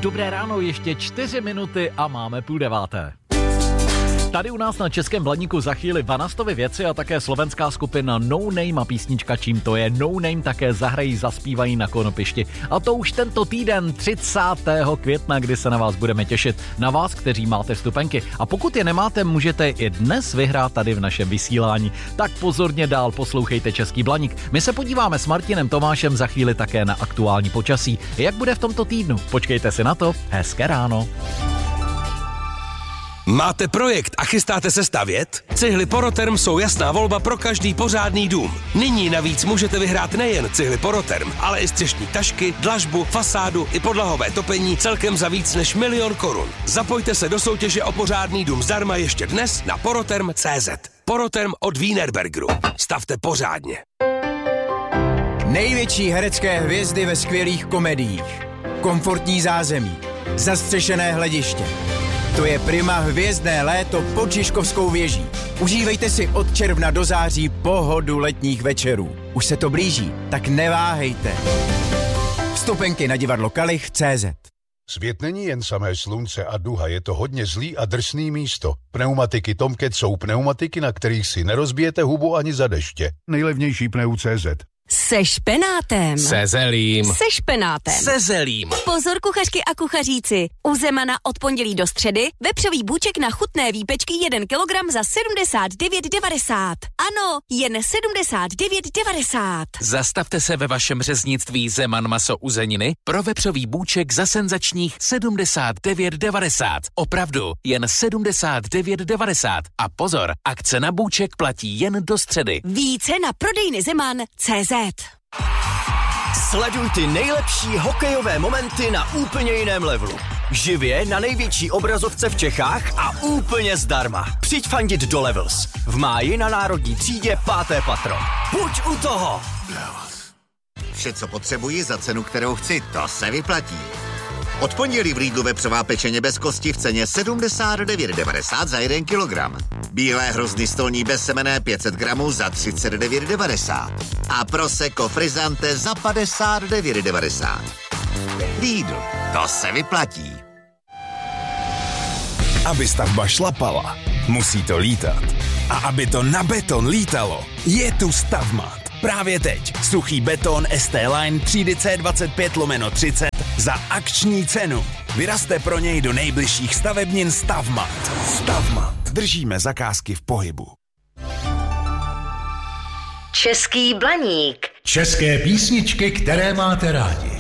Dobré ráno, ještě 4 minuty a máme 8:30. Tady u nás na Českém Blaníku za chvíli Vanastovy věci a také slovenská skupina No Name a písnička Čím to je. No Name také zahrají, zaspívají na Konopišti. A to už tento týden 30. května, kdy se na vás budeme těšit. Na vás, kteří máte vstupenky. A pokud je nemáte, můžete i dnes vyhrát tady v našem vysílání. Tak pozorně dál poslouchejte Český Blaník. My se podíváme s Martinem Tomášem za chvíli také na aktuální počasí. Jak bude v tomto týdnu? Počkejte si na to. Hezké ráno. Máte projekt a chystáte se stavět? Cihly Poroterm jsou jasná volba pro každý pořádný dům. Nyní navíc můžete vyhrát nejen cihly Poroterm, ale i střešní tašky, dlažbu, fasádu i podlahové topení celkem za víc než 1 000 000 korun. Zapojte se do soutěže o pořádný dům zdarma ještě dnes na poroterm.cz. Poroterm od Wienerbergeru. Stavte pořádně. Největší herecké hvězdy ve skvělých komediích. Komfortní zázemí. Zastřešené hlediště. To je Prima hvězdné léto pod Žižkovskou věží. Užívejte si od června do září pohodu letních večerů. Už se to blíží, tak neváhejte. Vstupenky na divadlo Kalich.cz. Svět není jen samé slunce a duha, je to hodně zlý a drsný místo. Pneumatiky Tomcat jsou pneumatiky, na kterých si nerozbijete hubu ani za deště. Nejlevnější pneu.cz. Se špenátem. Se zelím. Se špenátem. Se zelím. Pozor kuchařky a kuchaříci. U Zemana od pondělí do středy vepřový bůček na chutné výpečky 1 kilogram za 79,90. Ano, jen 79,90. Zastavte se ve vašem řeznictví Zeman maso uzeniny pro vepřový bůček za senzačních 79,90. Opravdu, jen 79,90. A pozor, akce na bůček platí jen do středy. Více na prodejny Zeman.cz. Sleduj ty nejlepší hokejové momenty na úplně jiném levelu. Živě na největší obrazovce v Čechách a úplně zdarma. Přijď fandit do Levels. V máji na Národní třídě 5. patro. Buď u toho! Vše, co potřebuji za cenu, kterou chci, to se vyplatí. Od pondělí v Lidlu vepřová pečeně bez kosti v ceně 79,90 za 1 kilogram. Bílé hrozny stolní bezsemenné 500 gramů za 39,90. A Prosecco Frizzante za 59,90. Lidl, to se vyplatí. Aby stavba šlapala, musí to lítat. A aby to na beton lítalo, je tu Stavmat. Právě teď suchý beton ST Line třídy C25/30 za akční cenu. Vyrazte pro něj do nejbližších stavebnin Stavmat. Stavmat. Držíme zakázky v pohybu. Český Blaník. České písničky, které máte rádi.